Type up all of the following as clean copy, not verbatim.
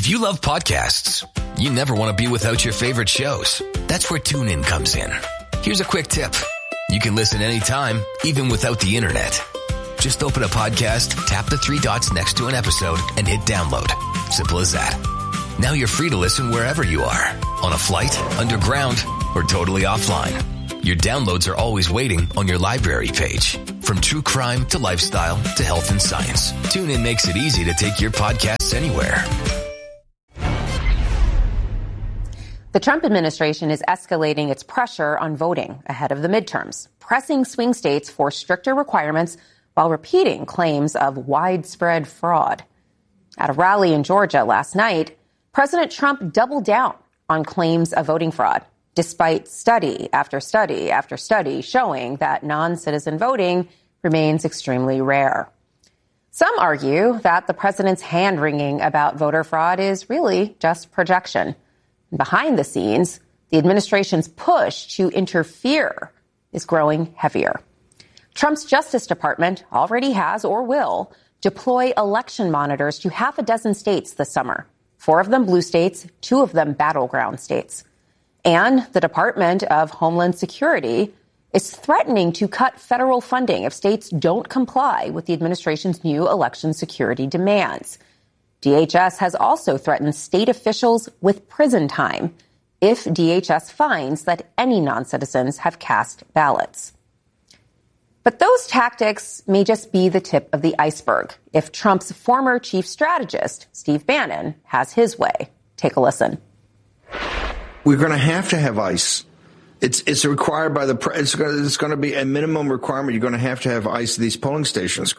If you love podcasts, you never want to be without your favorite shows. That's where TuneIn comes in. Here's a quick tip. You can listen anytime, even without the internet. Just open a podcast, tap the three dots next to an episode, and hit download. Simple as that. Now you're free to listen wherever you are. On a flight, underground, or totally offline. Your downloads are always waiting on your library page. From true crime to lifestyle to health and science, TuneIn makes it easy to take your podcasts anywhere. The Trump administration is escalating its pressure on voting ahead of the midterms, pressing swing states for stricter requirements while repeating claims of widespread fraud. At a rally in Georgia last night, President Trump doubled down on claims of voting fraud, despite study after study after study showing that non-citizen voting remains extremely rare. Some argue that the president's hand-wringing about voter fraud is really just projection. Behind the scenes, the administration's push to interfere is growing heavier. Trump's Justice Department already has or will deploy election monitors to half a dozen states this summer. 4 of them blue states, 2 of them battleground states. And the Department of Homeland Security is threatening to cut federal funding if states don't comply with the administration's new election security demands. DHS has also threatened state officials with prison time if DHS finds that any non-citizens have cast ballots. But those tactics may just be the tip of the iceberg if Trump's former chief strategist, Steve Bannon, has his way. Take a listen. We're going to have ICE. It's required by it's going to be a minimum requirement. You're going to have ICE at these polling stations.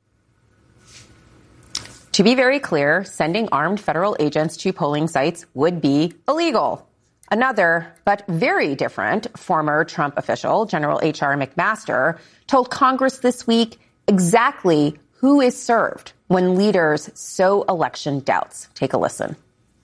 To be very clear, sending armed federal agents to polling sites would be illegal. Another, but very different, former Trump official, General H.R. McMaster, told Congress this week exactly who is served when leaders sow election doubts. Take a listen.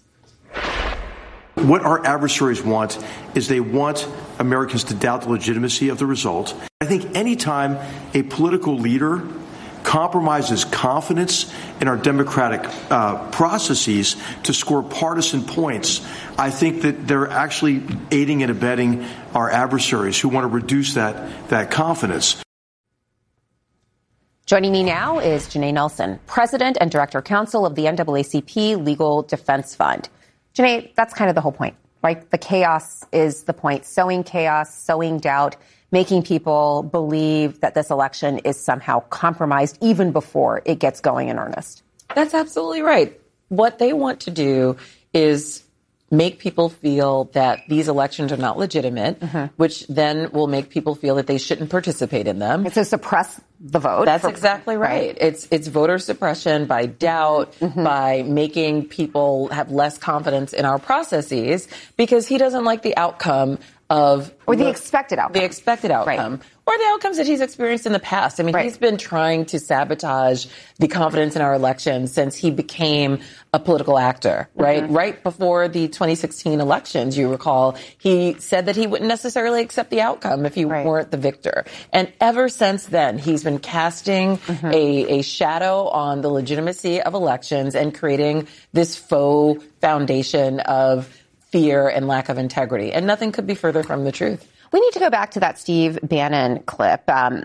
What our adversaries want is they want Americans to doubt the legitimacy of the result. I think anytime a political leader compromises confidence in our democratic processes to score partisan points, I think that they're actually aiding and abetting our adversaries who want to reduce that confidence. Joining me now is Janae Nelson, President and Director Counsel of the NAACP Legal Defense Fund. Janae, that's kind of the whole point, right? The chaos is the point. Sowing chaos, sowing doubt, making people believe that this election is somehow compromised even before it gets going in earnest. That's absolutely right. What they want to do is make people feel that these elections are not legitimate, which then will make people feel that they shouldn't participate in them. And so suppress the vote. That's exactly right. It's voter suppression by doubt, by making people have less confidence in our processes because he doesn't like the outcome of... Or the expected outcome. The expected outcome. Right. Or the outcomes that he's experienced in the past. I mean, he's been trying to sabotage the confidence in our elections since he became a political actor, right? Right before the 2016 elections, you recall, he said that he wouldn't necessarily accept the outcome if he weren't the victor. And ever since then, he's been casting a shadow on the legitimacy of elections and creating this faux foundation of fear and lack of integrity. And nothing could be further from the truth. We need to go back to that Steve Bannon clip.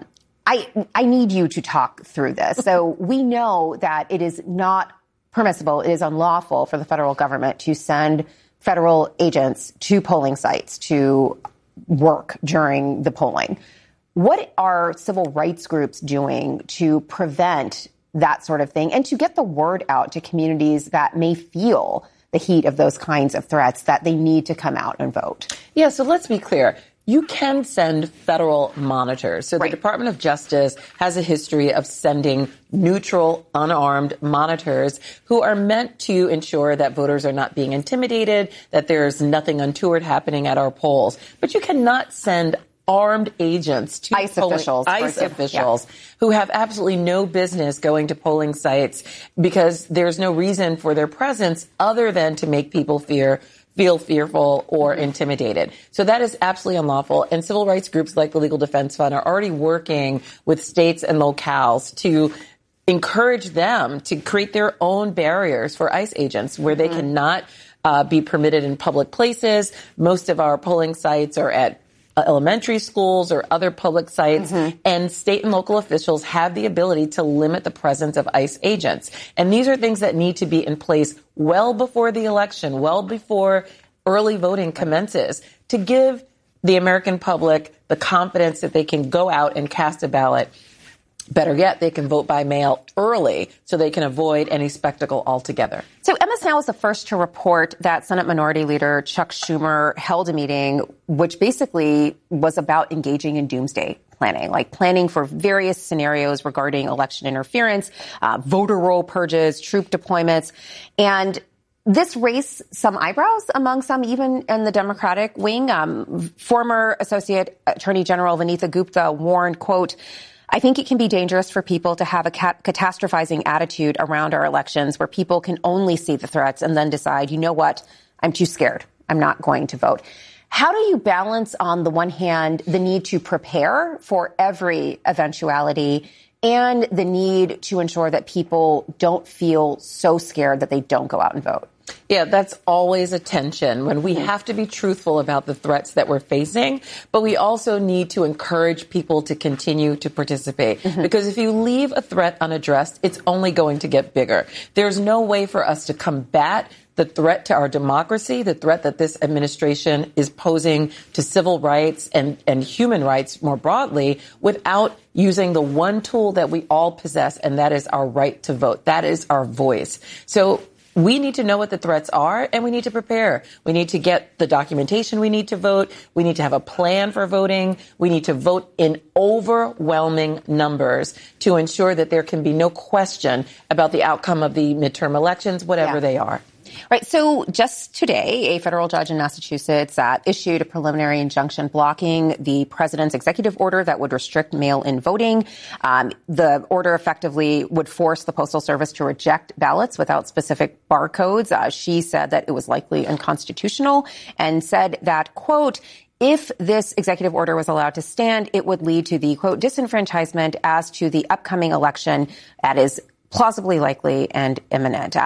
I need you to talk through this. So we know that it is not permissible, it is unlawful for the federal government to send federal agents to polling sites to work during the polling. What are civil rights groups doing to prevent that sort of thing and to get the word out to communities that may feel the heat of those kinds of threats that they need to come out and vote? Yeah, so let's be clear. You can send federal monitors. So the Department of Justice has a history of sending neutral, unarmed monitors who are meant to ensure that voters are not being intimidated, that there's nothing untoward happening at our polls. But you cannot send armed agents to ICE officials who have absolutely no business going to polling sites because there's no reason for their presence other than to make people feel fearful or intimidated. So that is absolutely unlawful. And civil rights groups like the Legal Defense Fund are already working with states and locales to encourage them to create their own barriers for ICE agents where they cannot be permitted in public places. Most of our polling sites are at elementary schools or other public sites, and state and local officials have the ability to limit the presence of ICE agents. And these are things that need to be in place well before the election, well before early voting commences, to give the American public the confidence that they can go out and cast a ballot. Better yet, they can vote by mail early so they can avoid any spectacle altogether. So MS Now was the first to report that Senate Minority Leader Chuck Schumer held a meeting which basically was about engaging in doomsday planning, like planning for various scenarios regarding election interference, voter roll purges, troop deployments. And this raised some eyebrows among some, even in the Democratic wing. Former Associate Attorney General Vanitha Gupta warned, quote, "I think it can be dangerous for people to have a catastrophizing attitude around our elections where people can only see the threats and then decide, you know what, I'm too scared. I'm not going to vote." How do you balance, on the one hand, the need to prepare for every eventuality and the need to ensure that people don't feel so scared that they don't go out and vote? Yeah, that's always a tension when we have to be truthful about the threats that we're facing, but we also need to encourage people to continue to participate. Because if you leave a threat unaddressed, it's only going to get bigger. There's no way for us to combat the threat to our democracy, the threat that this administration is posing to civil rights and human rights more broadly, without using the one tool that we all possess, and that is our right to vote. That is our voice. So we need to know what the threats are, and we need to prepare. We need to get the documentation we need to vote. We need to have a plan for voting. We need to vote in overwhelming numbers to ensure that there can be no question about the outcome of the midterm elections, whatever they are. Right. So just today, a federal judge in Massachusetts issued a preliminary injunction blocking the president's executive order that would restrict mail-in voting. The order effectively would force the Postal Service to reject ballots without specific barcodes. She said that it was likely unconstitutional and said that, quote, "If this executive order was allowed to stand, it would lead to the, quote, disenfranchisement as to the upcoming election that is plausibly likely and imminent."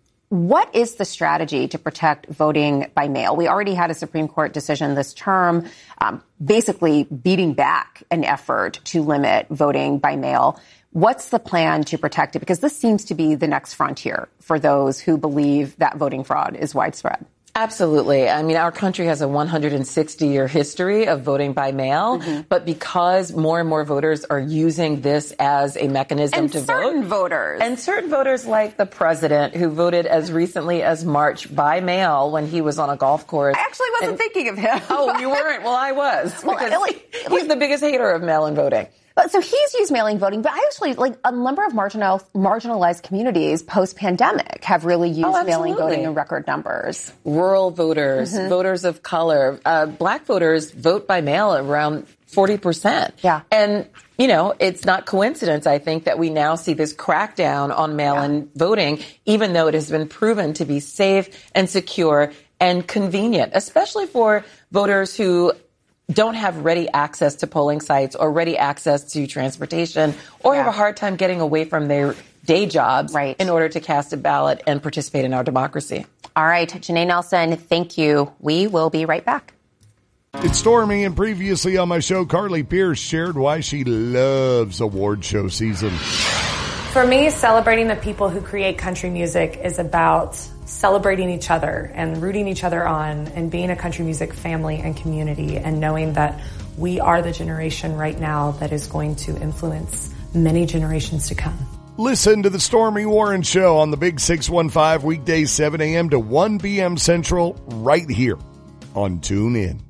What is the strategy to protect voting by mail? We already had a Supreme Court decision this term basically beating back an effort to limit voting by mail. What's the plan to protect it? Because this seems to be the next frontier for those who believe that voting fraud is widespread. Absolutely. I mean, our country has a 160-year history of voting by mail, but because more and more voters are using this as a mechanism to vote. And certain voters like the president, who voted as recently as March by mail when he was on a golf course. I actually wasn't thinking of him. Oh, you weren't? Well, I was. Because he's the biggest hater of mail-in voting. So he's used mail-in voting, but I actually, a number of marginalized communities post-pandemic have really used mail-in voting in record numbers. Rural voters, voters of color, black voters vote by mail around 40%. Yeah. And, it's not coincidence, I think, that we now see this crackdown on mail-in voting, even though it has been proven to be safe and secure and convenient, especially for voters who don't have ready access to polling sites or ready access to transportation or have a hard time getting away from their day jobs in order to cast a ballot and participate in our democracy. All right. Janae Nelson, thank you. We will be right back. It's Stormy, and previously on my show, Carly Pierce shared why she loves award show season. For me, celebrating the people who create country music is about celebrating each other and rooting each other on and being a country music family and community and knowing that we are the generation right now that is going to influence many generations to come. Listen to the Stormy Warren Show on the Big 615 weekdays 7 a.m. to 1 p.m. Central right here on TuneIn.